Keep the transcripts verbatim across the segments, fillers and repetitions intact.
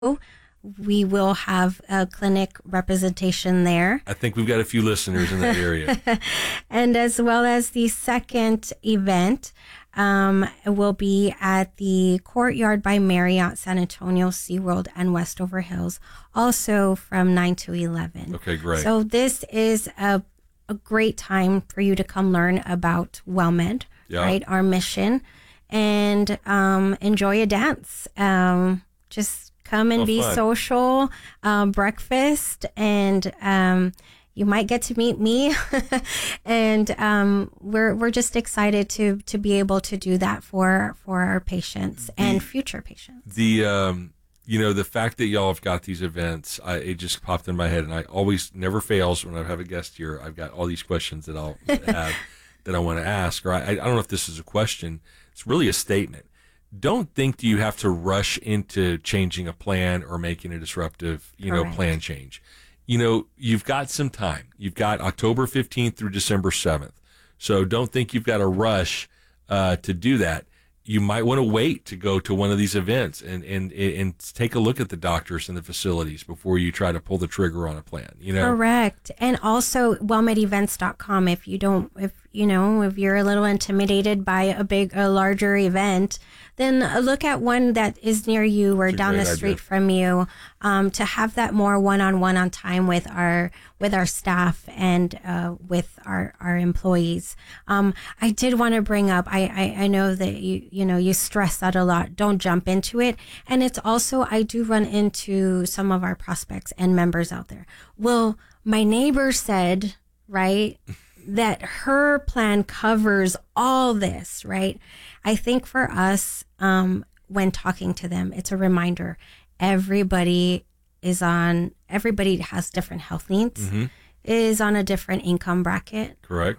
we will have a clinic representation there. I think we've got a few listeners in that area. And as well as the second event um, will be at the Courtyard by Marriott, San Antonio, SeaWorld, and Westover Hills, also from nine to eleven. Okay, great. So this is a, a great time for you to come learn about WellMed, Yeah. right? Our mission, and um, enjoy a dance. Um, just come and Oh, be fun. social, um, breakfast, and um, you might get to meet me. And um, we're we're just excited to to be able to do that for for our patients and future patients. The um, you know, the fact that y'all have got these events, I, it just popped in my head, and I always never fails when I have a guest here. I've got all these questions that I'll have that I want to ask, or I, I don't know if this is a question. It's really a statement. Don't think you have to rush into changing a plan or making a disruptive, you know, Correct. plan change. You know, you've got some time. You've got October fifteenth through December seventh. So don't think you've got to rush uh, to do that. You might want to wait to go to one of these events and, and, and take a look at the doctors and the facilities before you try to pull the trigger on a plan, you know? Correct. And also well med events dot com. If you don't, if you know, if you're a little intimidated by a big, a larger event, then look at one that is near you or That's a down the great street idea. from you, um, to have that more one-on-one on time with our with our staff and uh, with our our employees. Um, I did want to bring up. I, I I know that you you know you stress that a lot. Don't jump into it. And it's also, I do run into some of our prospects and members out there. Well, my neighbor said, right, that her plan covers all this, right? I think for us, um, when talking to them, it's a reminder. Everybody is on, everybody has different health needs, Mm-hmm. is on a different income bracket, Correct.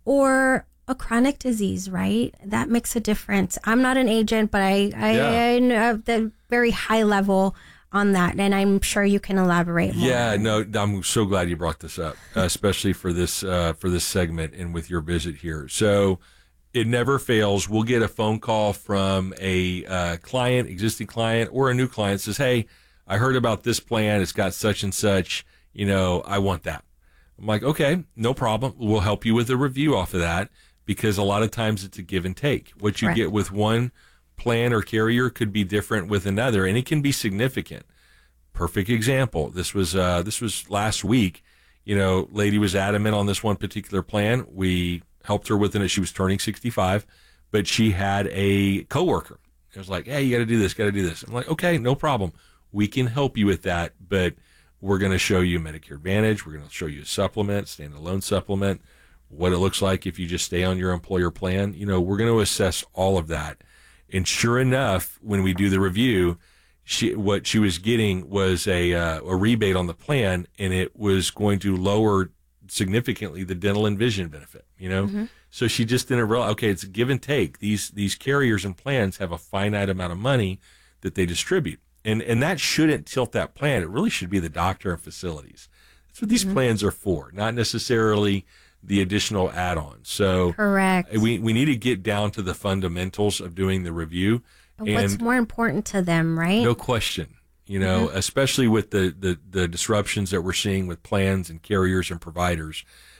or a chronic disease, right? That makes a difference. I'm not an agent, but I, I, Yeah. I know the very high level on that, and I'm sure you can elaborate more. Yeah, no, I'm so glad you brought this up, uh, especially for this uh, for this segment and with your visit here. So it never fails. We'll get a phone call from a uh, client, existing client, or a new client says, "Hey, I heard about this plan. It's got such and such. You know, I want that." I'm like, "Okay, no problem. We'll help you with a review off of that," because a lot of times it's a give and take. What you Correct. get with one plan or carrier could be different with another, and it can be significant. Perfect example. This was uh, this was last week. You know, lady was adamant on this one particular plan. We helped her with it. She was turning sixty-five, but she had a coworker. It was like, "Hey, you got to do this, got to do this." I'm like, "Okay, no problem. We can help you with that, but we're going to show you Medicare Advantage. We're going to show you a supplement, standalone supplement, what it looks like if you just stay on your employer plan. You know, we're going to assess all of that." And sure enough, when we do the review, she what she was getting was a uh, a rebate on the plan, and it was going to lower significantly the dental and vision benefit. You know, Mm-hmm. so she just didn't realize. Okay, it's a give and take. These these carriers and plans have a finite amount of money that they distribute, and and that shouldn't tilt that plan. It really should be the doctor and facilities. That's what these Mm-hmm. plans are for, not necessarily the additional add-ons. So Correct. we we need to get down to the fundamentals of doing the review. But what's And more important to them, right? no question, you know, Mm-hmm. especially with the, the, the disruptions that we're seeing with plans and carriers and providers.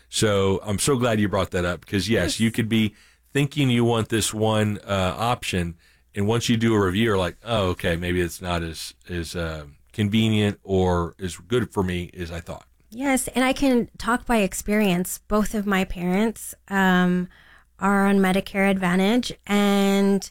So I'm so glad you brought that up because, yes, you could be thinking you want this one uh, option, and once you do a review, you're like, oh, okay, maybe it's not as, as uh, convenient or as good for me as I thought. Yes, and I can talk by experience. Both of my parents um, are on Medicare Advantage, and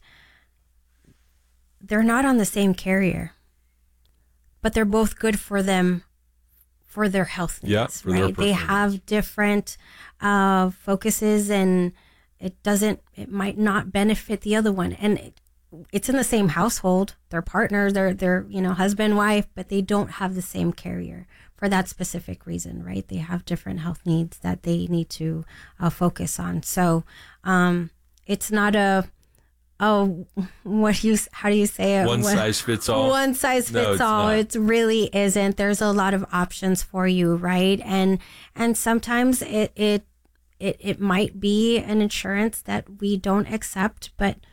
they're not on the same carrier, but they're both good for them for their health needs. Yeah, for their right? They personal have different uh, focuses, and it doesn't. It might not benefit the other one, and it, it's in the same household. They're partners. They're they're you know husband wife, but they don't have the same carrier for that specific reason, right? They have different health needs that they need to uh, focus on. So um, it's not a oh, what do you how do you say it? One What- size fits all. One size No, fits it's all. not. It really isn't. There's a lot of options for you, right? And and sometimes it it it, it might be an insurance that we don't accept, but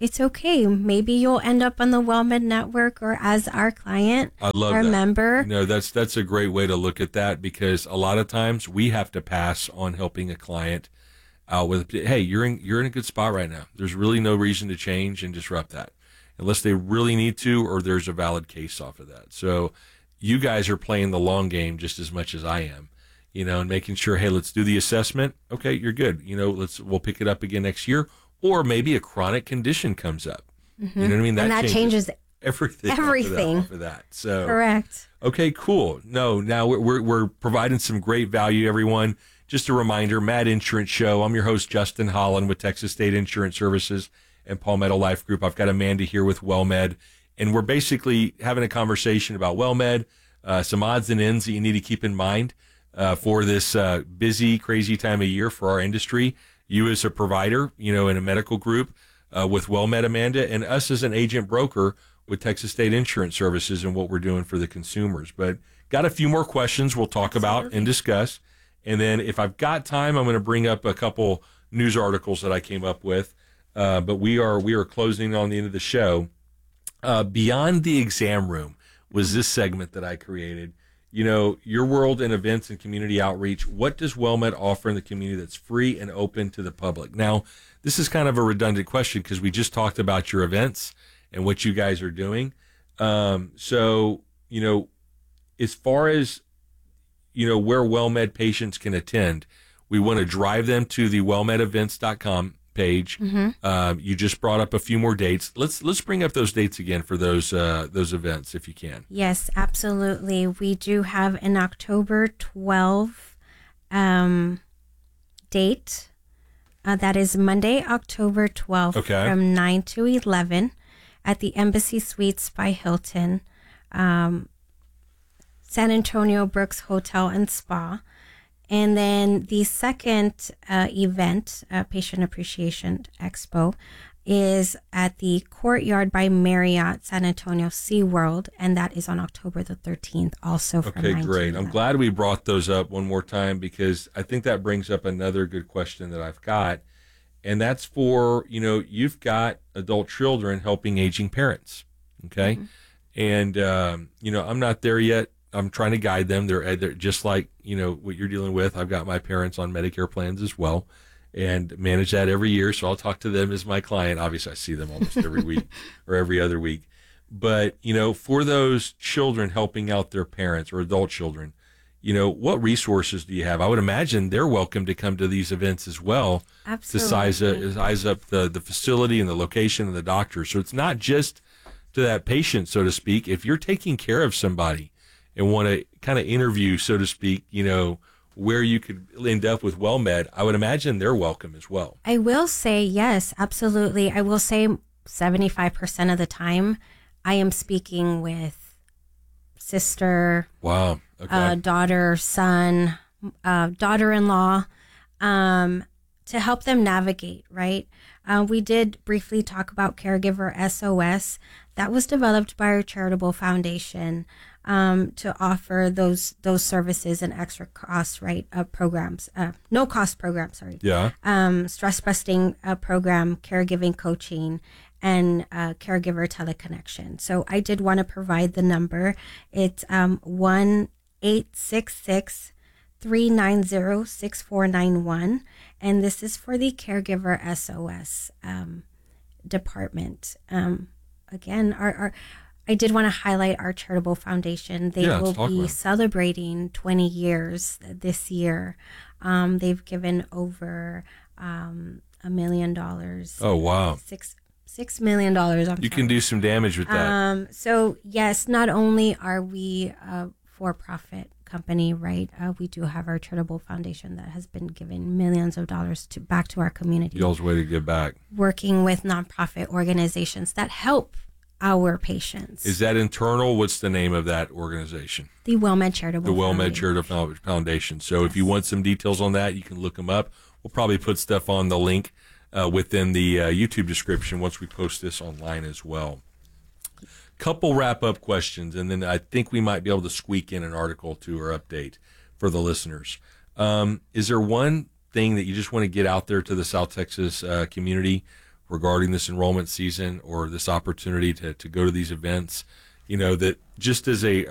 it's okay. Maybe you'll end up on the WellMed network or as our client I love or that. member. You know, that's that's a great way to look at that, because a lot of times we have to pass on helping a client out with, hey, you're in you're in a good spot right now. There's really no reason to change and disrupt that unless they really need to, or there's a valid case off of that. So you guys are playing the long game just as much as I am, you know, and making sure, hey, let's do the assessment. Okay, you're good. You know, let's we'll pick it up again next year. Or maybe a chronic condition comes up. Mm-hmm. You know what I mean? That and that changes, changes everything. Everything. Off of that, off of that. So correct. Okay, cool. No, now we're, we're we're providing some great value, everyone. Just a reminder, Mad Insurance Show. I'm your host, Justin Holland with Texas State Insurance Services and Palmetto Life Group. I've got Amanda here with WellMed, and we're basically having a conversation about WellMed, uh, some odds and ends that you need to keep in mind uh, for this uh, busy, crazy time of year for our industry. You as a provider, you know, in a medical group uh, with WellMed, Amanda, and us as an agent broker with Texas State Insurance Services and what we're doing for the consumers. But got a few more questions we'll talk Absolutely. about and discuss. And then if I've got time, I'm going to bring up a couple news articles that I came up with. Uh, but we are we are closing on the end of the show. Uh, Beyond the Exam Room was this segment that I created. You know, your world in events and community outreach. What does WellMed offer in the community that's free and open to the public? Now, this is kind of a redundant question because we just talked about your events and what you guys are doing. Um, so, you know, as far as, you know, where WellMed patients can attend, we want to drive them to the well med events dot com page. Mm-hmm. Um, you just brought up a few more dates. Let's let's bring up those dates again for those uh, those events if you can. Yes, absolutely. We do have an October twelfth um, date. Uh, that is Monday, October twelfth, okay. from nine to eleven at the Embassy Suites by Hilton, um, San Antonio Brooks Hotel and Spa. And then the second uh, event, uh, Patient Appreciation Expo, is at the Courtyard by Marriott San Antonio SeaWorld, and that is on October the thirteenth, also from Okay, great. I'm glad we brought those up one more time because I think that brings up another good question that I've got, and that's for, you know, you've got adult children helping aging parents, okay? Mm-hmm. And, um, you know, I'm not there yet. I'm trying to guide them. They're, they're just like, you know, what you're dealing with. I've got my parents on Medicare plans as well and manage that every year. So I'll talk to them as my client. Obviously, I see them almost every week or every other week. But, you know, for those children helping out their parents or adult children, you know, what resources do you have? I would imagine they're welcome to come to these events as well. Absolutely. To size, uh, size up the, the facility and the location and the doctor. So it's not just to that patient, so to speak. If you're taking care of somebody and want to kind of interview, so to speak, you know, where you could end up with WellMed, I would imagine they're welcome as well. I will say, yes, absolutely. I will say seventy-five percent of the time I am speaking with sister, wow, okay. uh, daughter, son, uh, daughter-in-law, um, to help them navigate, right? Uh, we did briefly talk about Caregiver S O S. That was developed by our charitable foundation um, to offer those those services and extra cost, right? Uh, programs, uh, no cost programs, sorry. Yeah. Um, stress busting uh, program, caregiving coaching, and uh, caregiver teleconnection. So I did want to provide the number. It's um, one eight six six three nine zero six four nine one, and this is for the Caregiver S O S um, department. Um, again, our, our I did want to highlight our charitable foundation. They yeah, will be celebrating twenty years this year. Um, they've given over um, a million dollars. Oh wow! Six six million dollars. I'm you sorry. can do some damage with that. Um, so yes, not only are we a for-profit company, right? Uh, we do have our charitable foundation that has been giving millions of dollars to back to our community. Y'all's way to give back. Working with nonprofit organizations that help our patients. Is that internal? What's the name of that organization? The WellMed Charitable The WellMed Foundation. Charitable Foundation. So Yes. if you want some details on that, you can look them up. We'll probably put stuff on the link uh, within the uh, YouTube description once we post this online as well. Couple wrap-up questions, and then I think we might be able to squeak in an article to or update for the listeners. Um, is there one thing that you just want to get out there to the South Texas uh, community regarding this enrollment season or this opportunity to, to go to these events, you know, that just as a,